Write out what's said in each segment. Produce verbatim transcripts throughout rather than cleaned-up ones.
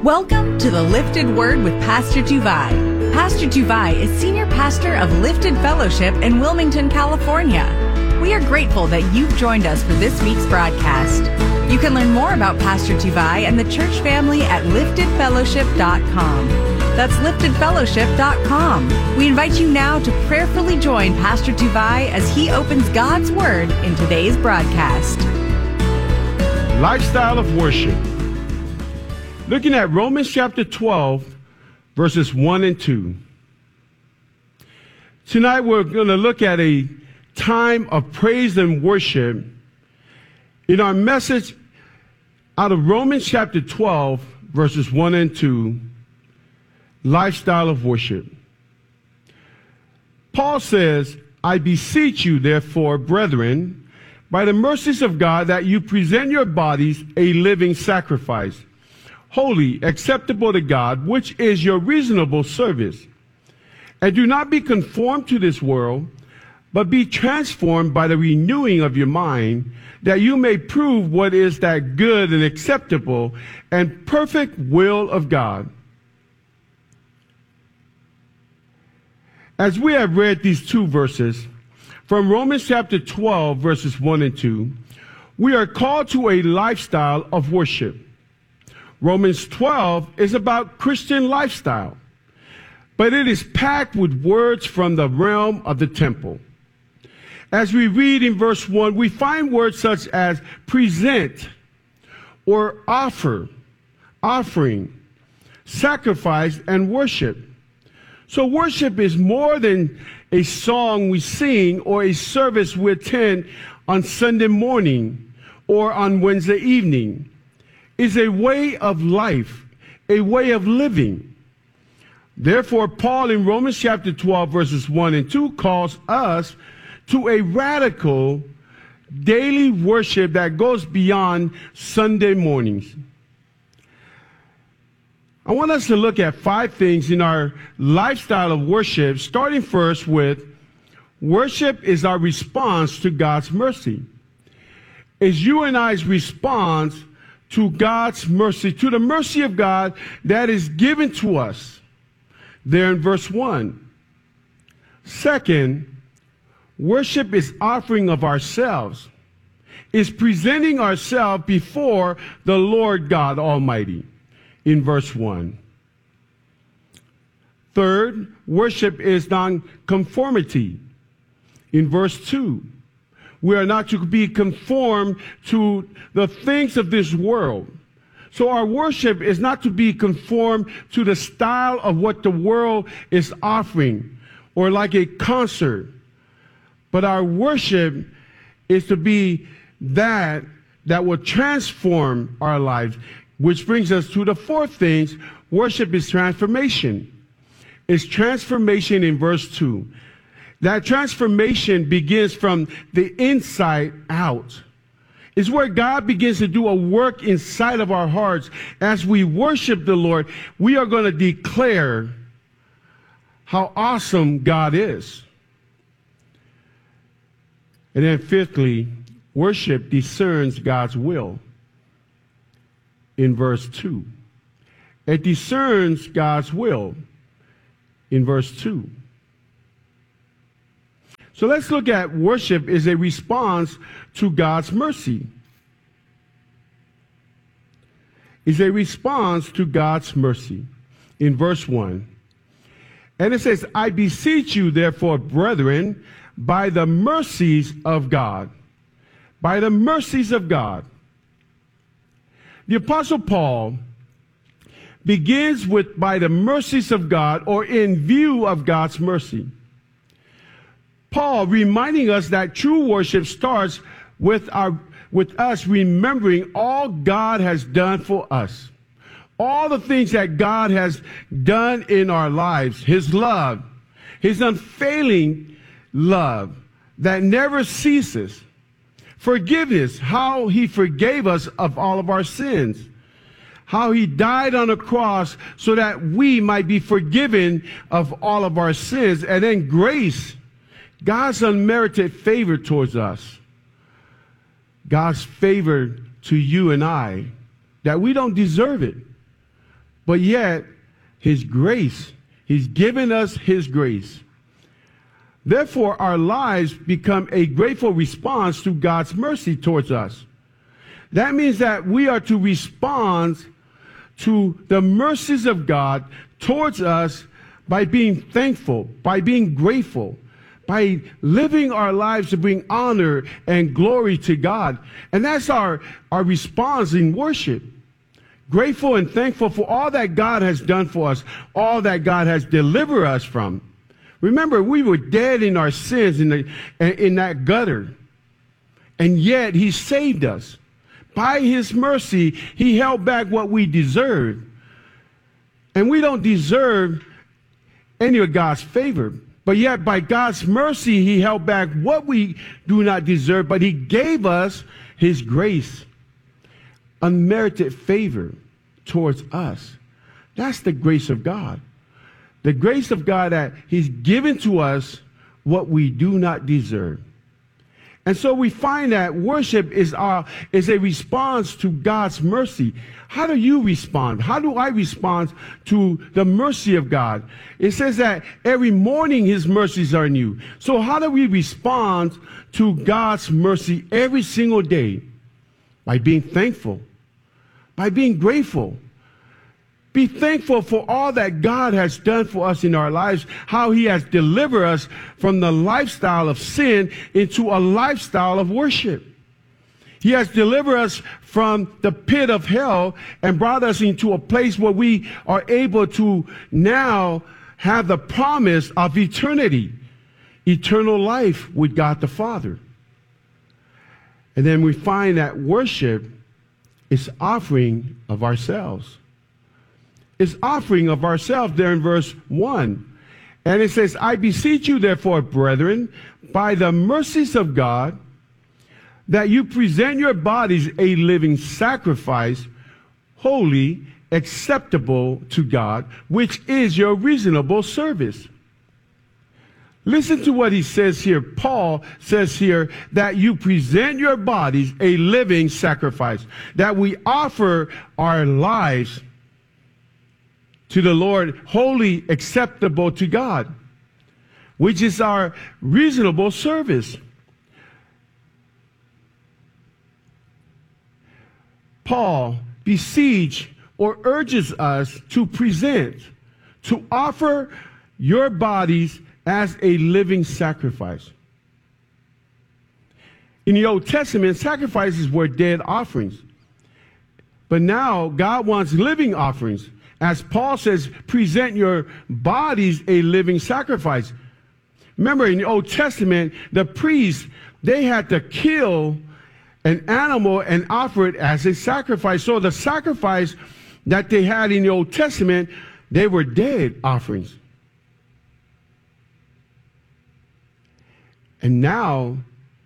Welcome to the Lifted Word with Pastor Tuvai. Pastor Tuvai is Senior Pastor of Lifted Fellowship in Wilmington, California. We are grateful that you've joined us for this week's broadcast. You can learn more about Pastor Tuvai and the church family at lifted fellowship dot com. That's lifted fellowship dot com. We invite you now to prayerfully join Pastor Tuvai as he opens God's Word in today's broadcast. Lifestyle of worship. Looking at Romans chapter twelve, verses one and two. Tonight we're going to look at a time of praise and worship in our message out of Romans chapter twelve, verses one and two, lifestyle of worship. Paul says, I beseech you, therefore, brethren, by the mercies of God, that you present your bodies a living sacrifice, holy, acceptable to God, which is your reasonable service. And do not be conformed to this world, but be transformed by the renewing of your mind, that you may prove what is that good and acceptable and perfect will of God. As we have read these two verses from Romans chapter twelve, verses one and two, we are called to a lifestyle of worship. Romans twelve is about Christian lifestyle, but it is packed with words from the realm of the temple. As we read in verse one, we find words such as present or offer, offering, sacrifice, and worship. So worship is more than a song we sing or a service we attend on Sunday morning or on Wednesday evening. It's a way of life, a way of living. Therefore, Paul in Romans chapter twelve, verses one and two calls us to a radical daily worship that goes beyond Sunday mornings. I want us to look at five things in our lifestyle of worship, starting first with worship is our response to God's mercy. It's you and I's response to God's mercy, to the mercy of God that is given to us there in verse one. Second, worship is offering of ourselves, is presenting ourselves before the Lord God Almighty in verse one. Third, worship is non-conformity in verse two. We are not to be conformed to the things of this world. So our worship is not to be conformed to the style of what the world is offering or like a concert. But our worship is to be that that will transform our lives, which brings us to the fourth thing. Worship is transformation. It's transformation in verse two. That transformation begins from the inside out. It's where God begins to do a work inside of our hearts. As we worship the Lord, we are going to declare how awesome God is. And then fifthly, worship discerns God's will in verse two. It discerns God's will in verse two. So let's look at worship as a response to God's mercy. Is a response to God's mercy in verse one. And it says, I beseech you, therefore, brethren, by the mercies of God. By the mercies of God. The Apostle Paul begins with by the mercies of God, or in view of God's mercy. Paul reminding us that true worship starts with our with us remembering all God has done for us. All the things that God has done in our lives. His love, his unfailing love that never ceases. Forgiveness, how he forgave us of all of our sins. How he died on a cross so that we might be forgiven of all of our sins. And then grace, God's unmerited favor towards us. God's favor to you and I, that we don't deserve it, but yet his grace, he's given us his grace. Therefore, our lives become a grateful response to God's mercy towards us. That means that we are to respond to the mercies of God towards us by being thankful, by being grateful, by living our lives to bring honor and glory to God. And that's our, our response in worship. Grateful and thankful for all that God has done for us, all that God has delivered us from. Remember, we were dead in our sins in, the, in that gutter, and yet he saved us. By his mercy, he held back what we deserved. And we don't deserve any of God's favor. But yet, by God's mercy, he held back what we do not deserve, but he gave us his grace, unmerited favor towards us. That's the grace of God. The grace of God that he's given to us what we do not deserve. And so we find that worship is, our, is a response to God's mercy. How do you respond? How do I respond to the mercy of God? It says that every morning his mercies are new. So how do we respond to God's mercy every single day? By being thankful, by being grateful. Be thankful for all that God has done for us in our lives, how he has delivered us from the lifestyle of sin into a lifestyle of worship. He has delivered us from the pit of hell and brought us into a place where we are able to now have the promise of eternity, eternal life with God the Father. And then we find that worship is offering of ourselves. Is offering of ourselves there in verse one. And it says, I beseech you, therefore, brethren, by the mercies of God, that you present your bodies a living sacrifice, holy, acceptable to God, which is your reasonable service. Listen to what he says here. Paul says here that you present your bodies a living sacrifice, that we offer our lives to the Lord, wholly acceptable to God, which is our reasonable service. Paul beseeches or urges us to present, to offer your bodies as a living sacrifice. In the Old Testament, sacrifices were dead offerings. But now God wants living offerings. As Paul says, present your bodies a living sacrifice. Remember, in the Old Testament, the priests, they had to kill an animal and offer it as a sacrifice. So the sacrifice that they had in the Old Testament, they were dead offerings. And now,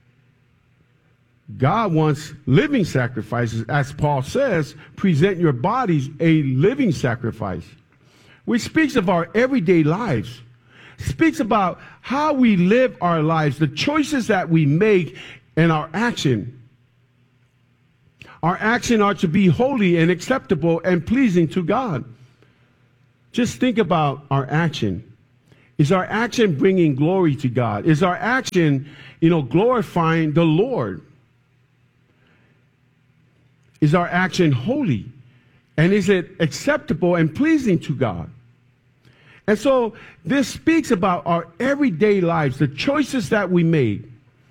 God wants living sacrifices. As Paul says, present your bodies a living sacrifice, which speaks of our everyday lives, speaks about how we live our lives, the choices that we make, and our action. Our action are to be holy and acceptable and pleasing to God. Just think about our action. Is our action bringing glory to God? Is our action, you know, glorifying the Lord? Is our action holy? And is it acceptable and pleasing to God? And so this speaks about our everyday lives, the choices that we made,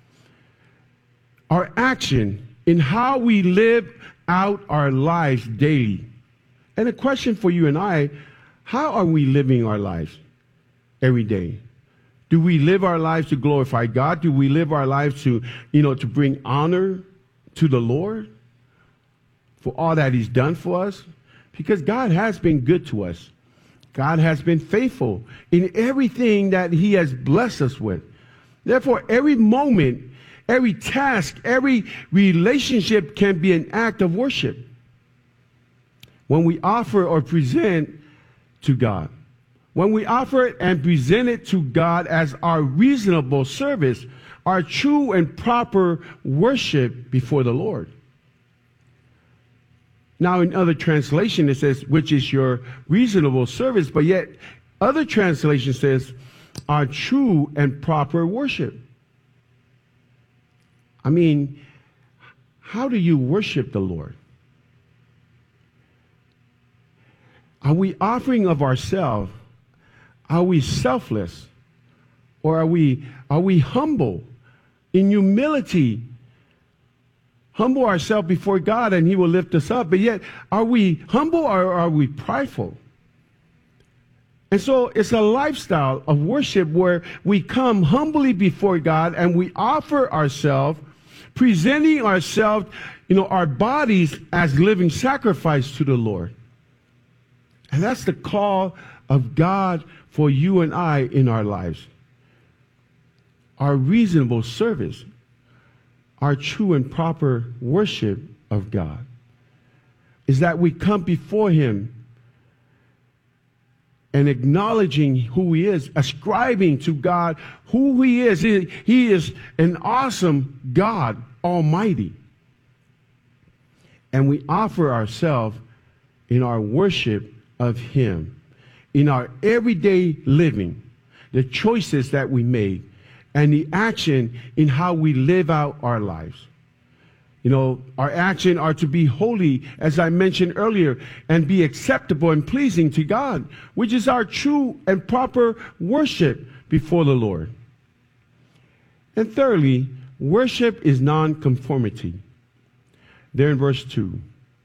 our action in how we live out our lives daily. And a question for you and I, how are we living our lives every day? Do we live our lives to glorify God? Do we live our lives to, you know, to bring honor to the Lord for all that he's done for us? Because God has been good to us. God has been faithful in everything that he has blessed us with. Therefore, every moment, every task, every relationship can be an act of worship when we offer or present to God. When we offer it and present it to God as our reasonable service, our true and proper worship before the Lord. Now, in other translation, it says, which is your reasonable service, but yet other translation says, our true and proper worship. I mean, how do you worship the Lord? Are we offering of ourselves? Are we selfless? Or are we, are we humble in humility? Humble ourselves before God and He will lift us up. But yet, are we humble or are we prideful? And so it's a lifestyle of worship where we come humbly before God and we offer ourselves, presenting ourselves, you know, our bodies as living sacrifice to the Lord. And that's the call of God for you and I in our lives. Our reasonable service, our true and proper worship of God, is that we come before Him and acknowledging who He is, ascribing to God who He is. He, he is an awesome God Almighty. And we offer ourselves in our worship of Him, in our everyday living, the choices that we make, and the action in how we live out our lives. You know, our action are to be holy, as I mentioned earlier, and be acceptable and pleasing to God, which is our true and proper worship before the Lord. And thirdly, worship is nonconformity. There in verse two.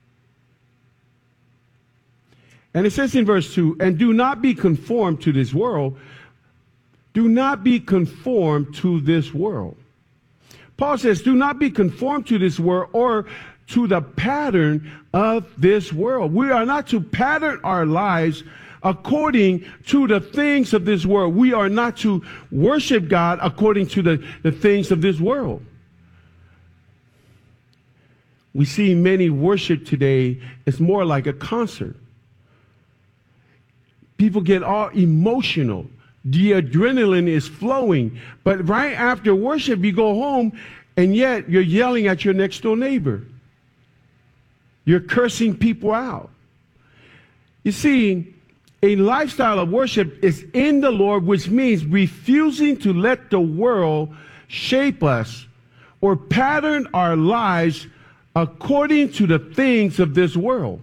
And it says in verse two, and do not be conformed to this world. Do not be conformed to this world. Paul says, do not be conformed to this world or to the pattern of this world. We are not to pattern our lives according to the things of this world. We are not to worship God according to the, the things of this world. We see many worship today is more like a concert. People get all emotional. The adrenaline is flowing. But right after worship, you go home, and yet you're yelling at your next door neighbor. You're cursing people out. You see, a lifestyle of worship is in the Lord, which means refusing to let the world shape us or pattern our lives according to the things of this world.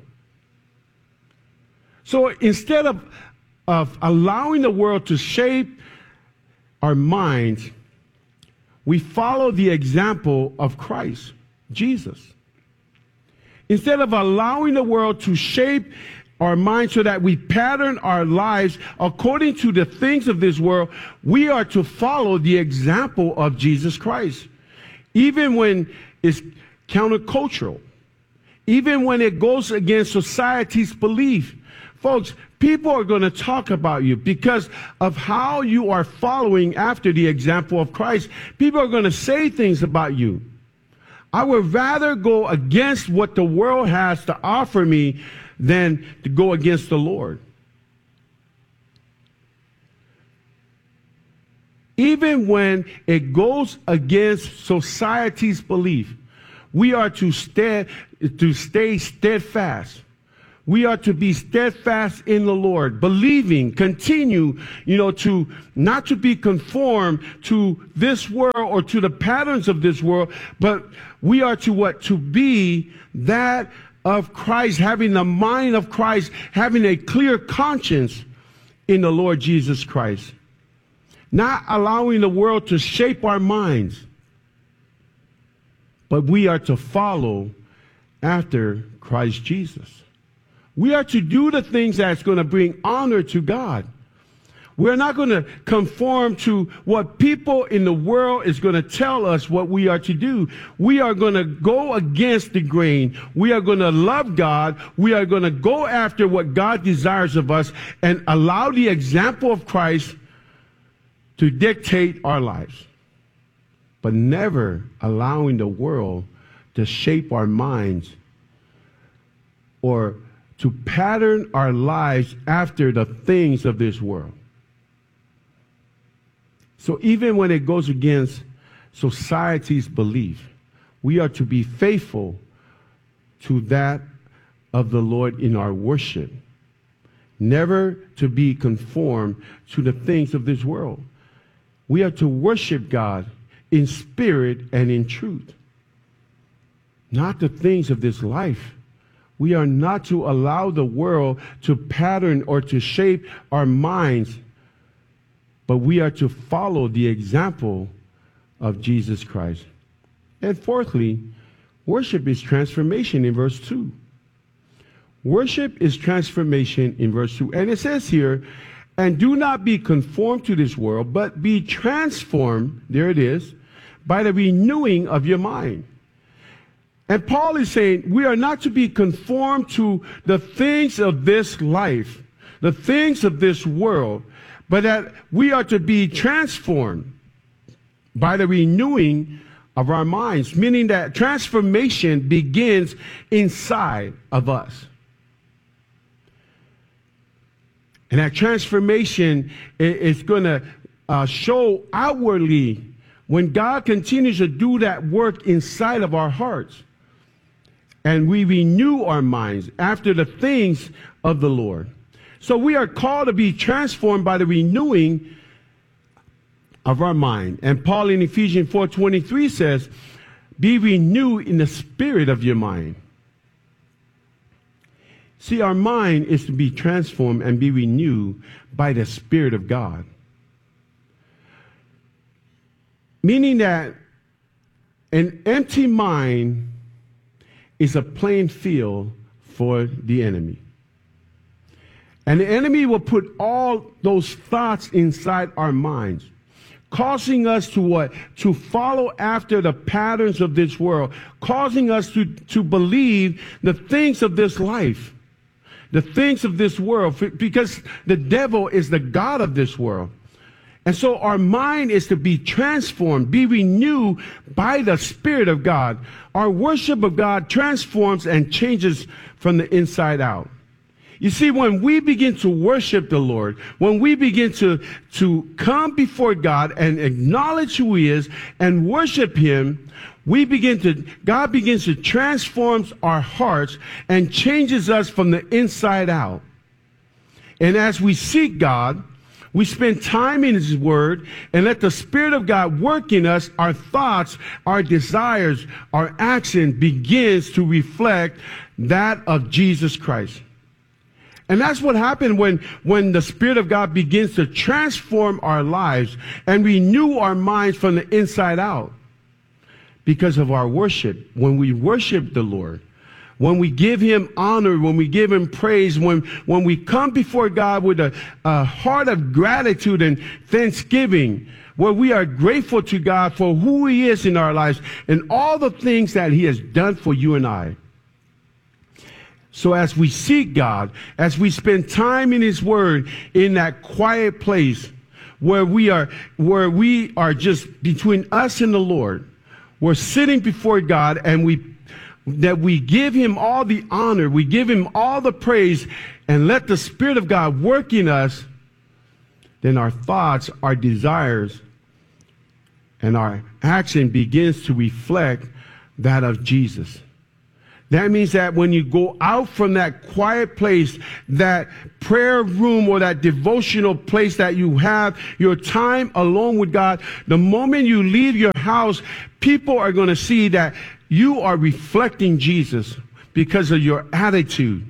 So instead of, of allowing the world to shape our minds, we follow the example of Christ, Jesus. Instead of allowing the world to shape our minds so that we pattern our lives according to the things of this world, we are to follow the example of Jesus Christ. Even when it's countercultural, even when it goes against society's belief. Folks, people are going to talk about you because of how you are following after the example of Christ. People are going to say things about you. I would rather go against what the world has to offer me than to go against the Lord. Even when it goes against society's belief, we are to stay, to stay steadfast. We are to be steadfast in the Lord, believing, continue, you know, to not to be conformed to this world or to the patterns of this world, but we are to what? To be that of Christ, having the mind of Christ, having a clear conscience in the Lord Jesus Christ. Not allowing the world to shape our minds, but we are to follow after Christ Jesus. We are to do the things that's going to bring honor to God. We're not going to conform to what people in the world is going to tell us what we are to do. We are going to go against the grain. We are going to love God. We are going to go after what God desires of us and allow the example of Christ to dictate our lives, but never allowing the world to shape our minds or to pattern our lives after the things of this world. So even when it goes against society's belief, we are to be faithful to that of the Lord in our worship. Never to be conformed to the things of this world. We are to worship God in spirit and in truth, not the things of this life. We are not to allow the world to pattern or to shape our minds, but we are to follow the example of Jesus Christ. And fourthly, worship is transformation in verse two. Worship is transformation in verse two. And it says here, and do not be conformed to this world, but be transformed, there it is, by the renewing of your mind. And Paul is saying we are not to be conformed to the things of this life, the things of this world, but that we are to be transformed by the renewing of our minds, meaning that transformation begins inside of us. And that transformation is going to uh, show outwardly when God continues to do that work inside of our hearts. And we renew our minds after the things of the Lord. So we are called to be transformed by the renewing of our mind. And Paul in Ephesians four twenty-three says, be renewed in the spirit of your mind. See, our mind is to be transformed and be renewed by the Spirit of God. Meaning that an empty mind is a plain field for the enemy. And the enemy will put all those thoughts inside our minds, causing us to what? To follow after the patterns of this world, causing us to, to believe the things of this life. The things of this world, because the devil is the god of this world. And so our mind is to be transformed, be renewed by the Spirit of God. Our worship of God transforms and changes from the inside out. You see, when we begin to worship the Lord, when we begin to, to come before God and acknowledge who He is and worship Him, we begin to, God begins to transform our hearts and changes us from the inside out. And as we seek God, we spend time in His Word and let the Spirit of God work in us. Our thoughts, our desires, our action begins to reflect that of Jesus Christ. And that's what happened when, when the Spirit of God begins to transform our lives and renew our minds from the inside out. Because of our worship, when we worship the Lord, when we give Him honor, when we give Him praise, when, when we come before God with a, a heart of gratitude and thanksgiving, where we are grateful to God for who He is in our lives and all the things that He has done for you and I. So as we seek God, as we spend time in His Word, in that quiet place where we are, where we are just between us and the Lord, we're sitting before God and we, that we give Him all the honor, we give Him all the praise, and let the Spirit of God work in us, then our thoughts, our desires, and our action begins to reflect that of Jesus. That means that when you go out from that quiet place, that prayer room or that devotional place that you have, your time alone with God, the moment you leave your house, people are going to see that you are reflecting Jesus because of your attitude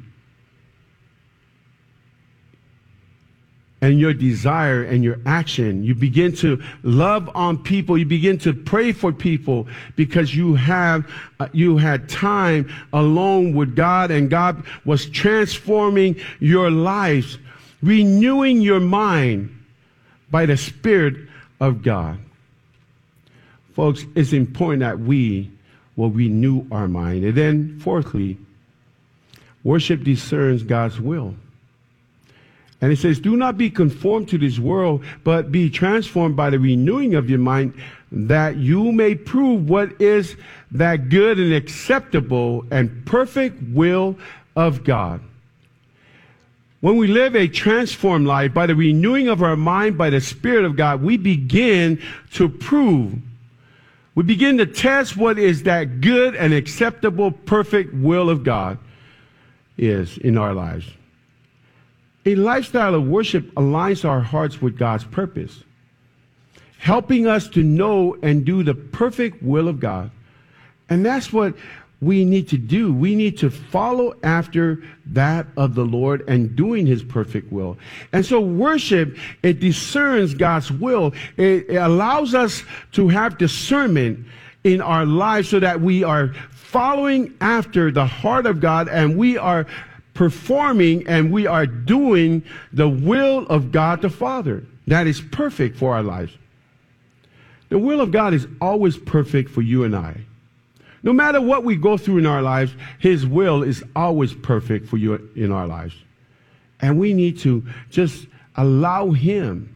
and your desire and your action. You begin to love on people. You begin to pray for people because you have, uh, you had time alone with God, and God was transforming your lives, renewing your mind by the Spirit of God. Folks, it's important that we will renew our mind. And then fourthly, worship discerns God's will. And it says, do not be conformed to this world, but be transformed by the renewing of your mind, that you may prove what is that good and acceptable and perfect will of God. When we live a transformed life by the renewing of our mind by the Spirit of God, we begin to prove, we begin to test what is that good and acceptable, perfect will of God. is in our lives. A lifestyle of worship aligns our hearts with God's purpose, helping us to know and do the perfect will of God. And that's what we need to do. We need to follow after that of the Lord and doing his perfect will. And so worship, it discerns God's will. It, it allows us to have discernment in our lives so that we are following after the heart of God, and we are performing and we are doing the will of God the Father. That is perfect for our lives. The will of God is always perfect for you and I. No matter what we go through in our lives, his will is always perfect for you in our lives. And we need to just allow him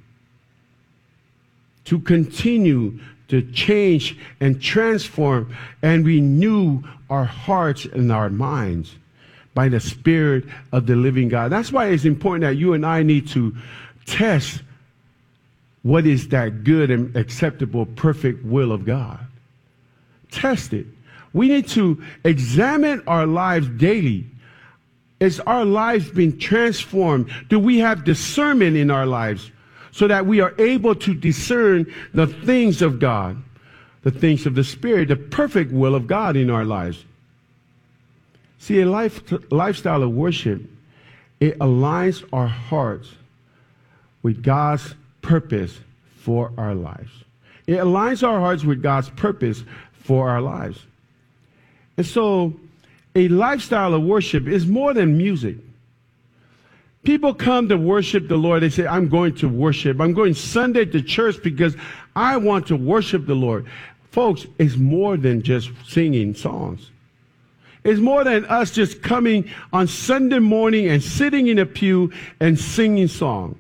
to continue to change and transform and renew our hearts and our minds by the Spirit of the living God. That's why it's important that you and I need to test what is that good and acceptable, perfect will of God. Test it. We need to examine our lives daily. Is our lives being transformed? Do we have discernment in our lives so that we are able to discern the things of God, the things of the Spirit, the perfect will of God in our lives? See, a life, lifestyle of worship, it aligns our hearts with God's purpose for our lives. It aligns our hearts with God's purpose for our lives. And so a lifestyle of worship is more than music. People come to worship the Lord. They say, I'm going to worship. I'm going Sunday to church because I want to worship the Lord. Folks, it's more than just singing songs. It's more than us just coming on Sunday morning and sitting in a pew and singing song.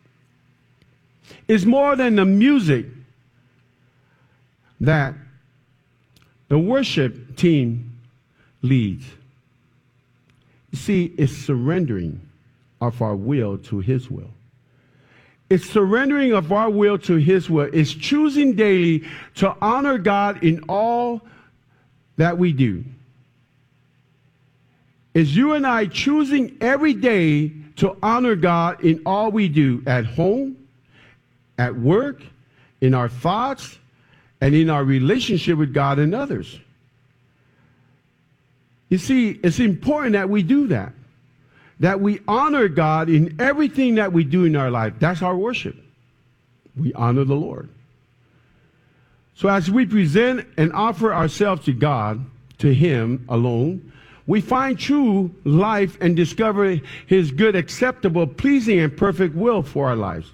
It's more than the music that the worship team leads. You see, it's surrendering of our will to his will. It's surrendering of our will to his will. It's choosing daily to honor God in all that we do. It's you and I choosing every day to honor God in all we do, at home, at work, in our thoughts, and in our relationship with God and others. You see, it's important that we do that. That we honor God in everything that we do in our life. That's our worship. We honor the Lord. So as we present and offer ourselves to God, to him alone, we find true life and discover his good, acceptable, pleasing, and perfect will for our lives.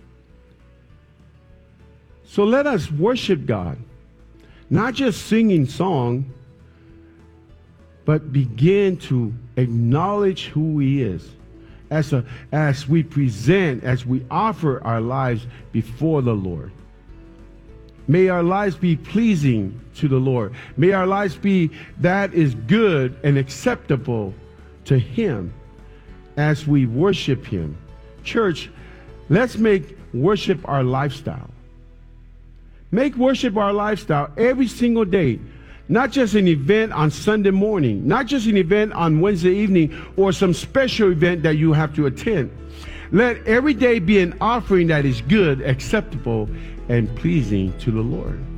So let us worship God, not just singing song, but begin to acknowledge who he is as, a, as we present, as we offer our lives before the Lord. May our lives be pleasing to the Lord. May our lives be that is good and acceptable to him as we worship him. Church, let's make worship our lifestyle. Make worship our lifestyle every single day. Not just an event on Sunday morning. Not just an event on Wednesday evening or some special event that you have to attend. Let every day be an offering that is good, acceptable, and pleasing to the Lord.